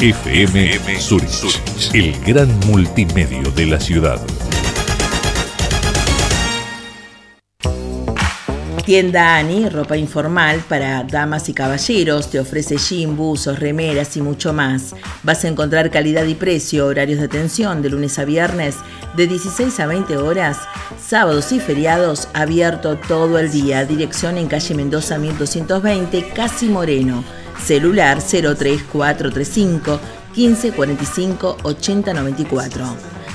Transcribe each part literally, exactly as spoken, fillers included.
F M Zurich, el gran multimedio de la ciudad. Tienda Ani, ropa informal para damas y caballeros, te ofrece jean, buzos, remeras y mucho más. Vas a encontrar calidad y precio, horarios de atención de lunes a viernes de dieciséis a veinte horas, sábados y feriados abierto todo el día. Dirección en calle Mendoza mil doscientos veinte, Casi Moreno. Celular cero tres cuatro tres cinco, quince cuarenta y cinco, ochenta noventa y cuatro.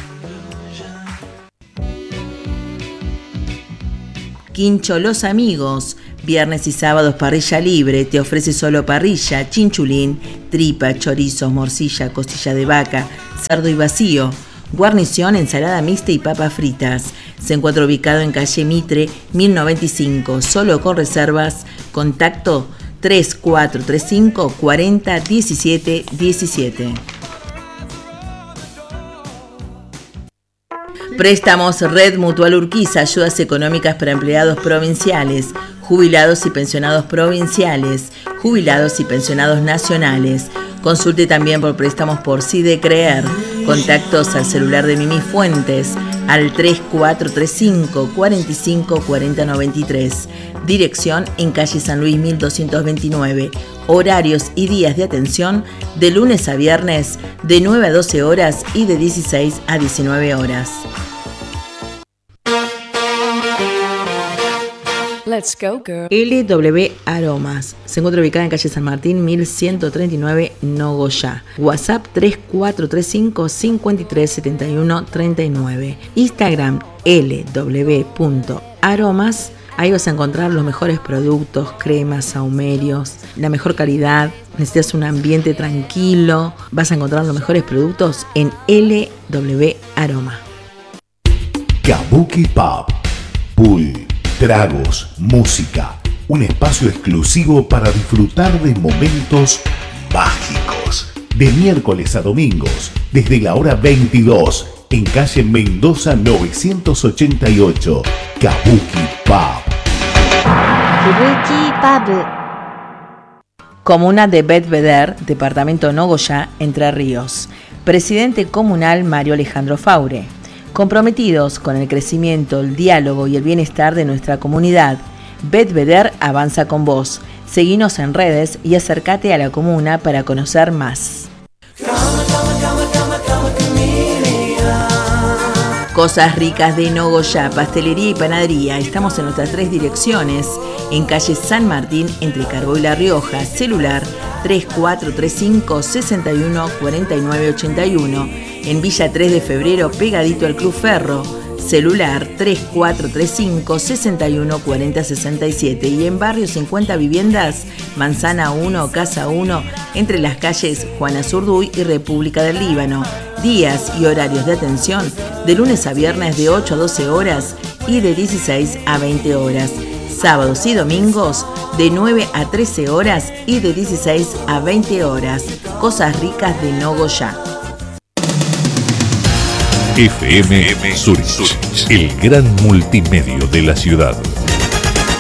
Quincho Los Amigos, viernes y sábados parrilla libre, te ofrece solo parrilla, chinchulín, tripa, chorizos, morcilla, costilla de vaca, cerdo y vacío, guarnición, ensalada mixta y papas fritas. Se encuentra ubicado en calle Mitre mil noventa y cinco, solo con reservas. Contacto tres cuatro tres cinco, cuarenta, diecisiete, diecisiete. Préstamos Red Mutual Urquiza, ayudas económicas para empleados provinciales, jubilados y pensionados provinciales, jubilados y pensionados nacionales. Consulte también por préstamos por SIDECREER. Contactos al celular de Mimi Fuentes al tres cuatro tres cinco, cuarenta y cinco, cuarenta noventa y tres. Dirección en calle San Luis mil doscientos veintinueve. Horarios y días de atención de lunes a viernes de nueve a doce horas y de dieciséis a diecinueve horas. Let's go, girl. L W Aromas. Se encuentra ubicada en calle San Martín mil ciento treinta y nueve, Nogoyá. WhatsApp tres cuatro tres cinco, cincuenta y tres setenta y uno treinta y nueve. Instagram L W punto aromas. Ahí vas a encontrar los mejores productos, cremas, sahumerios, la mejor calidad. Necesitas un ambiente tranquilo. Vas a encontrar los mejores productos en L W Aroma. Kabuki Pub. Pool, tragos, música. Un espacio exclusivo para disfrutar de momentos mágicos. De miércoles a domingos, desde la hora veintidós, en calle Mendoza novecientos ochenta y ocho. Kabuki Pub. Kabuki Pub. Comuna de Bedveder, departamento Nogoyá, Entre Ríos. Presidente comunal Mario Alejandro Faure. Comprometidos con el crecimiento, el diálogo y el bienestar de nuestra comunidad, Bedveder avanza con vos. Seguinos en redes y acércate a la comuna para conocer más. Cosas ricas de Nogoyá, pastelería y panadería. Estamos en nuestras tres direcciones. En calle San Martín, entre Carbó y La Rioja. Celular tres cuatro tres cinco, sesenta y uno, cuarenta y nueve ochenta y uno. En Villa tres de Febrero, pegadito al Club Ferro. Celular tres cuatro tres cinco, sesenta y uno, cuarenta sesenta y siete. Y en Barrio cincuenta Viviendas, Manzana uno, Casa uno, entre las calles Juana Zurduy y República del Líbano. Días y horarios de atención de lunes a viernes de ocho a doce horas y de dieciséis a veinte horas. Sábados y domingos de nueve a trece horas y de dieciséis a veinte horas. Cosas ricas de Nogoyá. F M Zurich, el gran multimedio de la ciudad.